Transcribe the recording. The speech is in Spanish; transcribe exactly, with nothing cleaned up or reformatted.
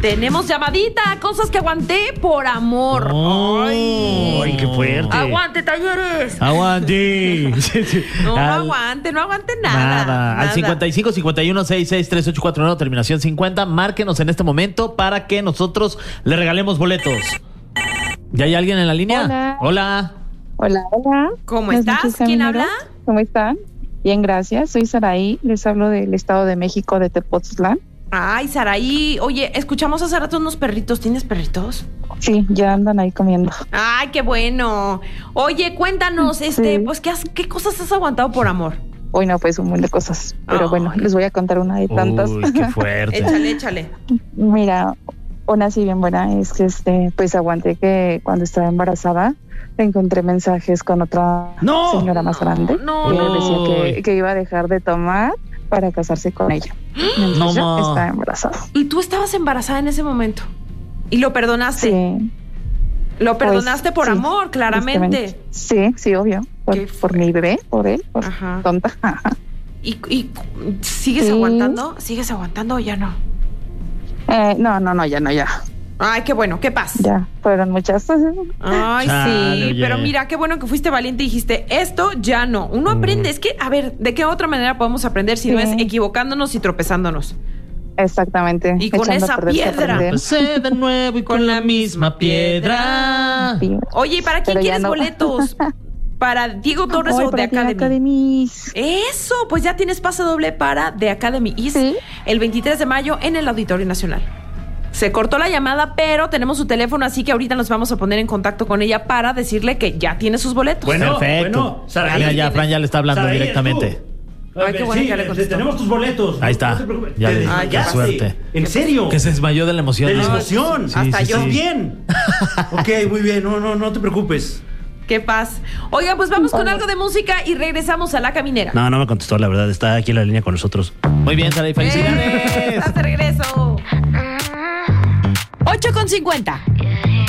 Tenemos llamadita, cosas que aguanté por amor. Oh, Ay. ay, qué fuerte. Aguante, Talleres. Aguante. No, no Al- aguante, no aguante nada. Nada. nada. Al cincuenta y cinco, cincuenta y uno, sesenta y seis, treinta y ocho cuarenta y nueve, terminación cincuenta. Márquenos en este momento para que nosotros le regalemos boletos. ¿Ya hay alguien en la línea? Hola. Hola. Hola, hola. ¿Cómo Buenas estás? noches, ¿Quién camineros. habla? ¿Cómo están? Bien, gracias. Soy Saraí. Les hablo del Estado de México, de Tepoztlán. Ay, Saraí. Oye, escuchamos hace rato unos perritos. ¿Tienes perritos? Sí, ya andan ahí comiendo. Ay, qué bueno. Oye, cuéntanos, este, Sí. pues, ¿qué, has- qué cosas has aguantado por amor? Hoy no, pues un montón de cosas. Pero Ay. bueno, les voy a contar una de tantas. Uy, qué fuerte. Échale, échale. Mira, una así bien buena es que este, pues aguanté que cuando estaba embarazada encontré mensajes con otra ¡No! señora más grande No, que no. decía que, que iba a dejar de tomar para casarse con ella. Mientras No, yo ma. estaba embarazada. Y tú estabas embarazada en ese momento. Y lo perdonaste. Sí. Lo perdonaste Pues, por sí, amor, claramente. tristemente. Sí, sí, obvio. Por, Qué por mi bebé, por él, por Ajá. tonta. ¿Y, y sigues Sí. aguantando? ¿Sigues aguantando o ya no? eh, no, no, no, ya no, ya. Ay, qué bueno, qué paz. Ya, fueron muchas. Ay, Chale, sí, oye. pero mira, qué bueno que fuiste valiente y dijiste, esto ya no. Uno aprende, es que, a ver, ¿de qué otra manera podemos aprender si no Sí. es equivocándonos y tropezándonos? Exactamente. Y con Echando esa a perder se piedra. aprende. Empecé de nuevo y con la misma piedra. Sí. Oye, ¿y para quién Pero ya quieres no. boletos? ¿Para Diego Torres Ay, o para The ti, Academy? Academies. Eso, pues ya tienes pase doble para The Academy East Sí. el veintitrés de mayo en el Auditorio Nacional. Se cortó la llamada, pero tenemos su teléfono, así que ahorita nos vamos a poner en contacto con ella para decirle que ya tiene sus boletos. Bueno, Perfecto. bueno, Saraí, Mira, ya, Fran ya le está hablando Saraí, directamente. ¿es tú? Ay, qué bueno Sí, que le contestó. tenemos tus boletos. Ahí está. No te preocupes. Ya Te le- desmayaste. qué suerte. ¿En serio? Que se desmayó de la emoción. De la dice. emoción. Sí, Hasta sí, yo. ¿Estás sí. bien? Ok, muy bien. No, no, no te preocupes. Qué paz. Oiga, pues vamos con algo de música y regresamos a La Caminera. No, no me contestó, la verdad. Está aquí en la línea con nosotros. Muy bien, Sara, y ¡Eh! felicidades. ¡Estás de regreso! ocho con cincuenta.